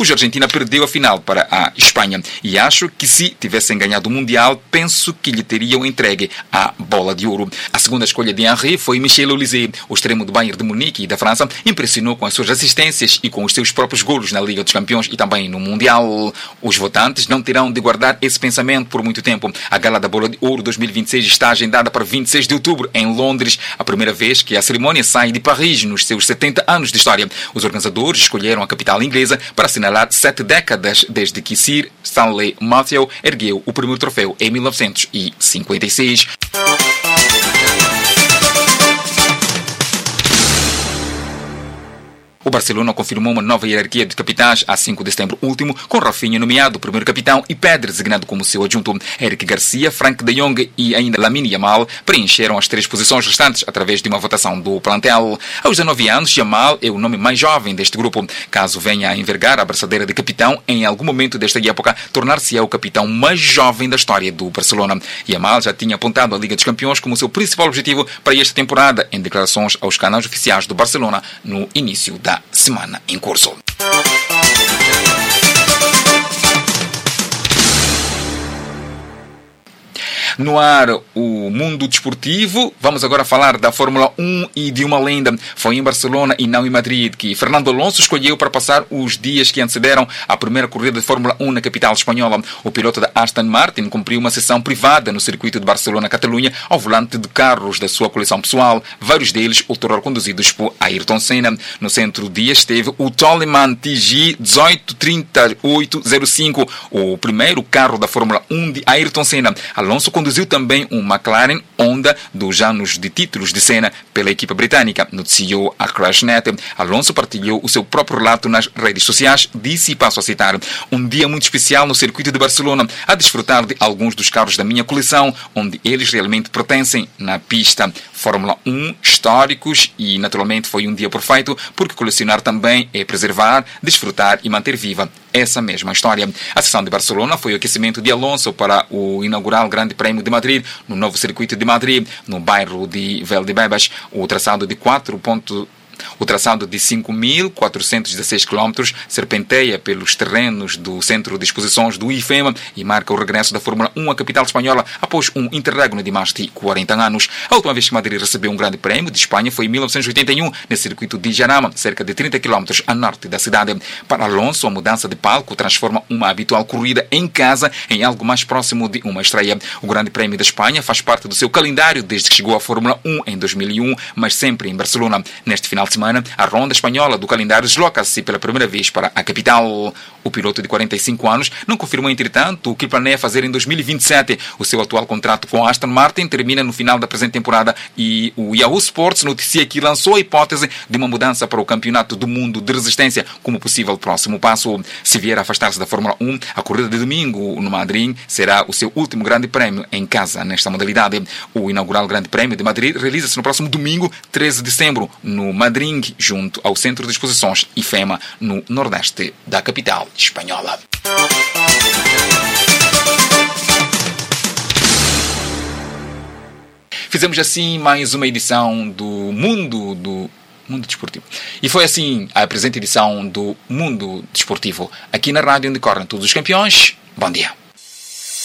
cuja Argentina perdeu a final para a Espanha. E acho que se tivessem ganhado o Mundial, penso que lhe teriam entregue a bola de ouro. A segunda escolha de Henry foi Michel Olise, o extremo do Bayern de Munique e da França, impressionou com as suas assistências e com os seus próprios golos na Liga dos Campeões e também no Mundial. Os votantes não terão de guardar esse pensamento por muito tempo. A Gala da Bola de Ouro 2026 está agendada para 26 de outubro em Londres, a primeira vez que a cerimônia sai de Paris nos seus 70 anos de história. Os organizadores escolheram a capital inglesa para assinalar 7 décadas desde que Sir Stanley Matthew ergueu o primeiro troféu em 1956. O Barcelona confirmou uma nova hierarquia de capitães a 5 de setembro último, com Rafinha nomeado primeiro capitão e Pedri designado como seu adjunto. Eric Garcia, Frank de Jong e ainda Lamine Yamal preencheram as 3 posições restantes através de uma votação do plantel. Aos 19 anos, Yamal é o nome mais jovem deste grupo. Caso venha a envergar a braçadeira de capitão, em algum momento desta época, tornar-se-á o capitão mais jovem da história do Barcelona. Yamal já tinha apontado a Liga dos Campeões como seu principal objetivo para esta temporada, em declarações aos canais oficiais do Barcelona no início da semana em curso. No ar, o mundo desportivo. Vamos agora falar da Fórmula 1 e de uma lenda. Foi em Barcelona e não em Madrid que Fernando Alonso escolheu para passar os dias que antecederam a primeira corrida de Fórmula 1 na capital espanhola. O piloto da Aston Martin cumpriu uma sessão privada no circuito de Barcelona-Catalunha ao volante de carros da sua coleção pessoal, vários deles outrora conduzidos por Ayrton Senna. No centro do dia esteve o Toleman TG 183805, o primeiro carro da Fórmula 1 de Ayrton Senna. Alonso conduziu também um McLaren Honda dos anos de títulos de Senna pela equipa britânica, noticiou a Crashnet. Alonso partilhou o seu próprio relato nas redes sociais, disse, e passo a citar: um dia muito especial no circuito de Barcelona, a desfrutar de alguns dos carros da minha coleção, onde eles realmente pertencem na pista. Fórmula 1, históricos, e naturalmente foi um dia perfeito, porque colecionar também é preservar, desfrutar e manter viva essa mesma história. A sessão de Barcelona foi o aquecimento de Alonso para o inaugural Grande Prémio de Madrid, no novo circuito de Madrid, no bairro de Valdebebas. O traçado de 5.416 km serpenteia pelos terrenos do Centro de Exposições do IFEMA e marca o regresso da Fórmula 1 à capital espanhola após um interregno de mais de 40 anos. A última vez que Madrid recebeu um grande prémio de Espanha foi em 1981, no circuito de Jarama, cerca de 30 km a norte da cidade. Para Alonso, a mudança de palco transforma uma habitual corrida em casa em algo mais próximo de uma estreia. O Grande Prémio da Espanha faz parte do seu calendário desde que chegou à Fórmula 1 em 2001, mas sempre em Barcelona. Neste final de semana, a ronda espanhola do calendário desloca-se pela primeira vez para a capital. O piloto de 45 anos não confirmou, entretanto, o que planeia fazer em 2027. O seu atual contrato com a Aston Martin termina no final da presente temporada e o Yahoo Sports noticia que lançou a hipótese de uma mudança para o Campeonato do Mundo de Resistência como possível próximo passo. Se vier a afastar-se da Fórmula 1, a corrida de domingo no Madrid será o seu último grande prémio em casa nesta modalidade. O inaugural Grande Prémio de Madrid realiza-se no próximo domingo, 13 de dezembro, no Madrid, junto ao Centro de Exposições IFEMA, no nordeste da capital espanhola. Fizemos assim mais uma edição do Mundo Desportivo. E foi assim a presente edição do Mundo Desportivo, aqui na rádio onde correm todos os campeões. Bom dia.